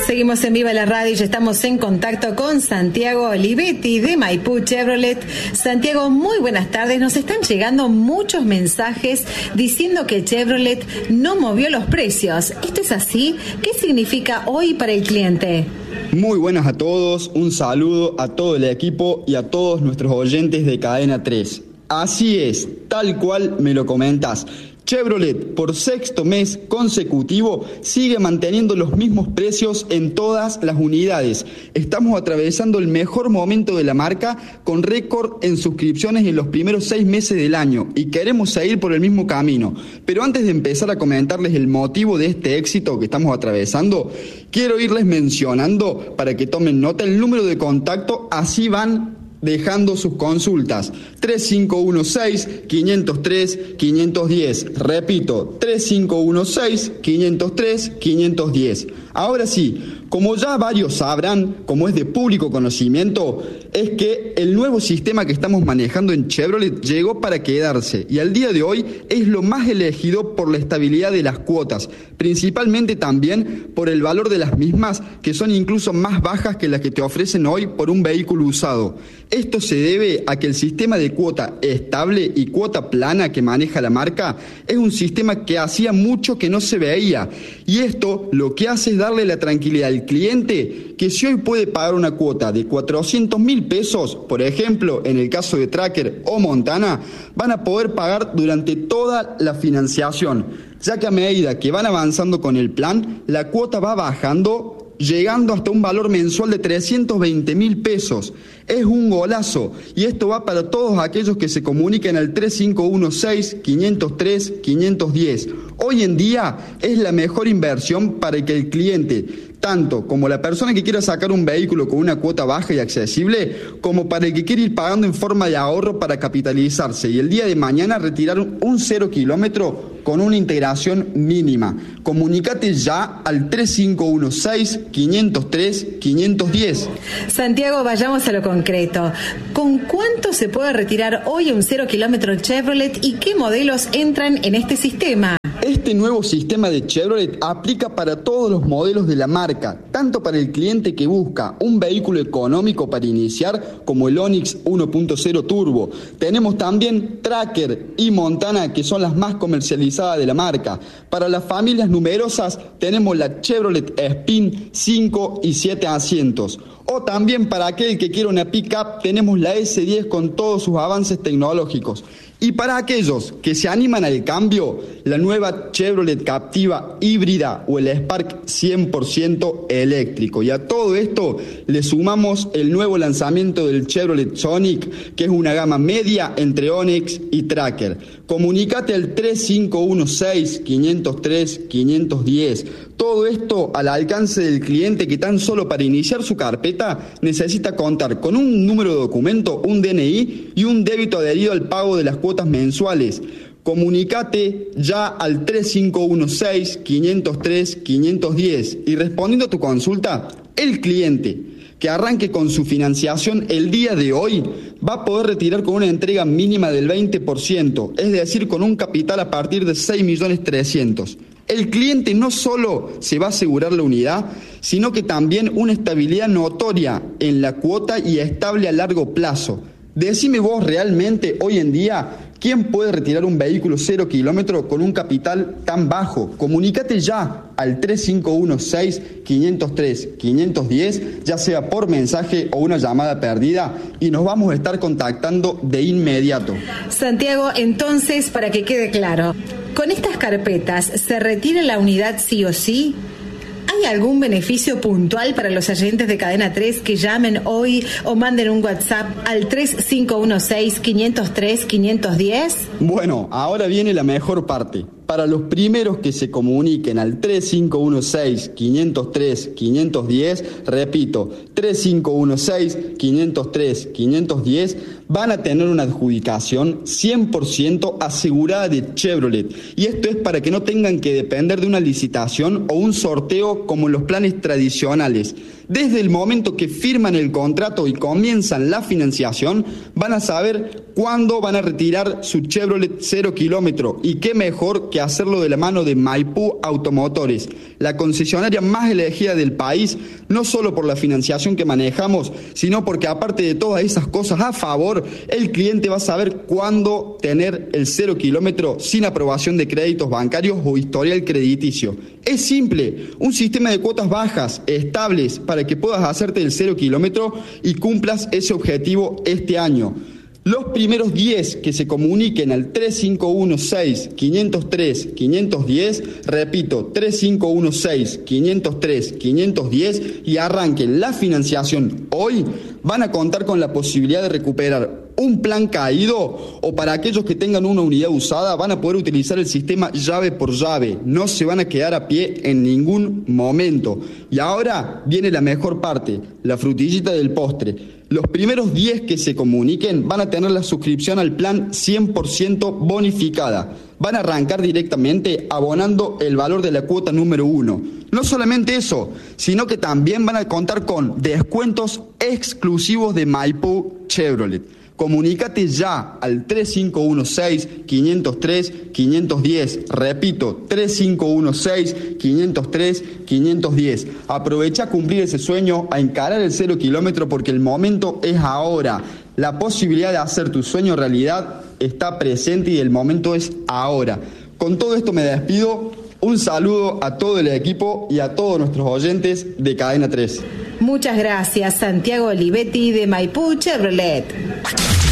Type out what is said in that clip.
Seguimos en Viva la Radio y ya estamos en contacto con Santiago Olivetti de Maipú Chevrolet. Santiago, muy buenas tardes. Nos están llegando muchos mensajes diciendo que Chevrolet no movió los precios. ¿Esto es así? ¿Qué significa hoy para el cliente? Muy buenas a todos, un saludo a todo el equipo y a todos nuestros oyentes de Cadena 3. Así es, tal cual me lo comentas. Chevrolet, por sexto mes consecutivo, sigue manteniendo los mismos precios en todas las unidades. Estamos atravesando el mejor momento de la marca con récord en suscripciones en los primeros 6 meses del año y queremos seguir por el mismo camino. Pero antes de empezar a comentarles el motivo de este éxito que estamos atravesando, quiero irles mencionando para que tomen nota el número de contacto, así van dejando sus consultas. 3516-503-510. Repito, 3516-503-510. Ahora sí, como ya varios sabrán, como es de público conocimiento, es que el nuevo sistema que estamos manejando en Chevrolet llegó para quedarse y al día de hoy es lo más elegido por la estabilidad de las cuotas, principalmente también por el valor de las mismas, que son incluso más bajas que las que te ofrecen hoy por un vehículo usado. Esto se debe a que el sistema de cuota estable y cuota plana que maneja la marca es un sistema que hacía mucho que no se veía, y esto lo que hace es darle la tranquilidad al cliente que si hoy puede pagar una cuota de 400.000 pesos, por ejemplo, en el caso de Tracker o Montana, van a poder pagar durante toda la financiación, ya que a medida que van avanzando con el plan, la cuota va bajando, llegando hasta un valor mensual de 320.000 pesos. Es un golazo, y esto va para todos aquellos que se comuniquen al 3516-503-510. Hoy en día es la mejor inversión para que el cliente, tanto como la persona que quiera sacar un vehículo con una cuota baja y accesible, como para el que quiere ir pagando en forma de ahorro para capitalizarse y el día de mañana retirar un 0 kilómetro con una integración mínima. Comunícate ya al 3516-503-510. Santiago, vayamos a lo concreto. ¿Con cuánto se puede retirar hoy un 0 kilómetro Chevrolet y qué modelos entran en este sistema? Este nuevo sistema de Chevrolet aplica para todos los modelos de la marca, tanto para el cliente que busca un vehículo económico para iniciar, como el Onix 1.0 Turbo. Tenemos también Tracker y Montana, que son las más comercializadas de la marca. Para las familias numerosas tenemos la Chevrolet Spin 5 y 7 asientos. O también para aquel que quiera una pick-up tenemos la S10 con todos sus avances tecnológicos. Y para aquellos que se animan al cambio, la nueva Chevrolet Captiva híbrida o el Spark 100% eléctrico. Y a todo esto le sumamos el nuevo lanzamiento del Chevrolet Sonic, que es una gama media entre Onix y Tracker. Comunícate al 3516-503-510. Todo esto al alcance del cliente que tan solo para iniciar su carpeta necesita contar con un número de documento, un DNI y un débito adherido al pago de las cuotas mensuales. Comunícate ya al 3516-503-510 y respondiendo a tu consulta, el cliente que arranque con su financiación el día de hoy va a poder retirar con una entrega mínima del 20%, es decir, con un capital a partir de 6.300.000. El cliente no solo se va a asegurar la unidad, sino que también una estabilidad notoria en la cuota y estable a largo plazo. Decime vos realmente hoy en día, ¿quién puede retirar un vehículo 0 kilómetro con un capital tan bajo? Comunícate ya al 3516-503-510, ya sea por mensaje o una llamada perdida, y nos vamos a estar contactando de inmediato. Santiago, entonces, para que quede claro, ¿con estas carpetas se retira la unidad sí o sí? ¿Hay algún beneficio puntual para los oyentes de Cadena 3 que llamen hoy o manden un WhatsApp al 3516-503-510? Bueno, ahora viene la mejor parte. Para los primeros que se comuniquen al 3516-503-510, repito, 3516-503-510, van a tener una adjudicación 100% asegurada de Chevrolet. Y esto es para que no tengan que depender de una licitación o un sorteo como en los planes tradicionales. Desde el momento que firman el contrato y comienzan la financiación, van a saber cuándo van a retirar su Chevrolet 0 kilómetro, y qué mejor que hacerlo de la mano de Maipú Automotores, la concesionaria más elegida del país, no solo por la financiación que manejamos, sino porque aparte de todas esas cosas a favor, el cliente va a saber cuándo tener el 0 kilómetro sin aprobación de créditos bancarios o historial crediticio. Es simple, un sistema de cuotas bajas, estables, para que puedas hacerte el 0 kilómetro y cumplas ese objetivo este año. Los primeros 10 que se comuniquen al 3516-503-510, repito, 3516-503-510, y arranquen la financiación hoy, van a contar con la posibilidad de recuperar un plan caído, o para aquellos que tengan una unidad usada van a poder utilizar el sistema llave por llave. No se van a quedar a pie en ningún momento. Y ahora viene la mejor parte, la frutillita del postre. Los primeros 10 que se comuniquen van a tener la suscripción al plan 100% bonificada. Van a arrancar directamente abonando el valor de la cuota número 1. No solamente eso, sino que también van a contar con descuentos exclusivos de Maipú Chevrolet. Comunícate ya al 3516-503-510. Repito, 3516-503-510. Aprovecha a cumplir ese sueño, a encarar el 0 kilómetro, porque el momento es ahora. La posibilidad de hacer tu sueño realidad está presente y el momento es ahora. Con todo esto me despido. Un saludo a todo el equipo y a todos nuestros oyentes de Cadena 3. Muchas gracias, Santiago Olivetti de Maipú Chevrolet.